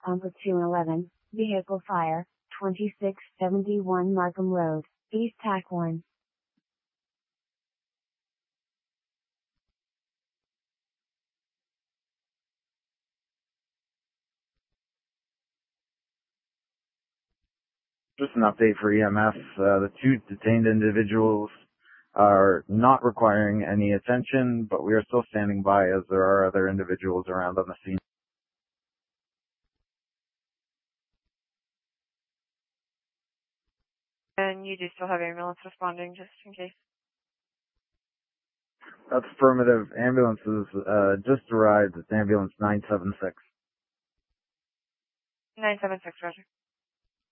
Pumper 211, Vehicle Fire, 2671 Markham Road, East TAC 1. Just an update for EMS. The two detained individuals are not requiring any attention, but we are still standing by as there are other individuals around on the scene. And you do still have ambulance responding, just in case? That's affirmative. Ambulances just arrived. It's ambulance 976. 976, Roger.